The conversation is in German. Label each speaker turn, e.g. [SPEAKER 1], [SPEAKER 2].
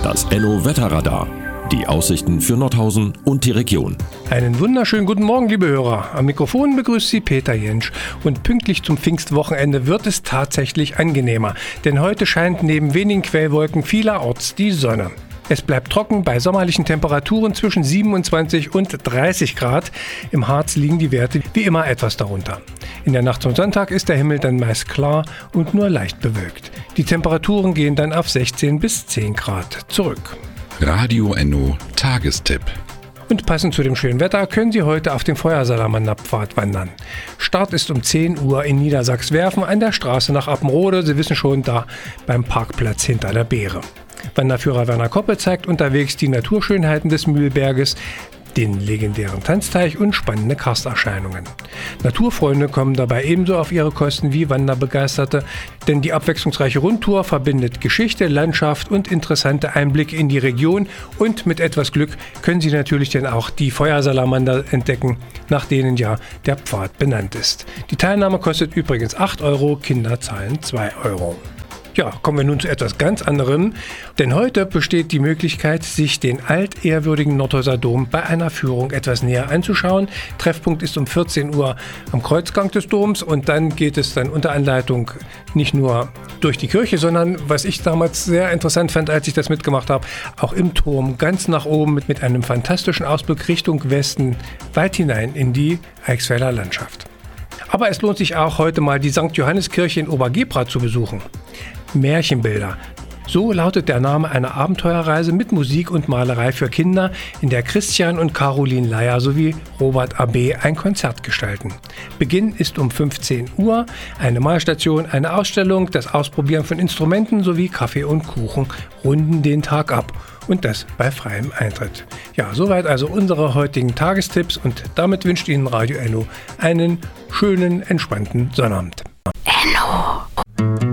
[SPEAKER 1] Das Enno-Wetterradar. Die Aussichten für Nordhausen und die Region.
[SPEAKER 2] Einen wunderschönen guten Morgen, liebe Hörer. Am Mikrofon begrüßt Sie Peter Jentsch. Und pünktlich zum Pfingstwochenende wird es tatsächlich angenehmer. Denn heute scheint neben wenigen Quellwolken vielerorts die Sonne. Es bleibt trocken bei sommerlichen Temperaturen zwischen 27 und 30 Grad. Im Harz liegen die Werte wie immer etwas darunter. In der Nacht zum Sonntag ist der Himmel dann meist klar und nur leicht bewölkt. Die Temperaturen gehen dann auf 16 bis 10 Grad zurück.
[SPEAKER 3] Radio Enno Tagestipp.
[SPEAKER 2] Und passend zu dem schönen Wetter können Sie heute auf dem Feuersalamanderpfad wandern. Start ist um 10 Uhr in Niedersachswerfen an der Straße nach Appenrode. Sie wissen schon, da beim Parkplatz hinter der Beere. Wanderführer Werner Koppe zeigt unterwegs die Naturschönheiten des Mühlberges, den legendären Tanzteich und spannende Karsterscheinungen. Naturfreunde kommen dabei ebenso auf ihre Kosten wie Wanderbegeisterte, denn die abwechslungsreiche Rundtour verbindet Geschichte, Landschaft und interessante Einblicke in die Region und mit etwas Glück können Sie natürlich dann auch die Feuersalamander entdecken, nach denen ja der Pfad benannt ist. Die Teilnahme kostet übrigens 8 Euro, Kinder zahlen 2 Euro. Ja, kommen wir nun zu etwas ganz anderem, denn heute besteht die Möglichkeit, sich den altehrwürdigen Nordhauser Dom bei einer Führung etwas näher anzuschauen. Treffpunkt ist um 14 Uhr am Kreuzgang des Doms und dann geht es dann unter Anleitung nicht nur durch die Kirche, sondern, was ich damals sehr interessant fand, als ich das mitgemacht habe, auch im Turm ganz nach oben mit einem fantastischen Ausblick Richtung Westen, weit hinein in die Eichsfelder Landschaft. Aber es lohnt sich auch, heute mal die St. Johanneskirche in Obergebra zu besuchen. Märchenbilder. So lautet der Name einer Abenteuerreise mit Musik und Malerei für Kinder, in der Christian und Caroline Leier sowie Robert Abbé ein Konzert gestalten. Beginn ist um 15 Uhr, eine Malstation, eine Ausstellung, das Ausprobieren von Instrumenten sowie Kaffee und Kuchen runden den Tag ab. Und das bei freiem Eintritt. Ja, soweit also unsere heutigen Tagestipps und damit wünscht Ihnen Radio Enno einen schönen, entspannten Sonnabend.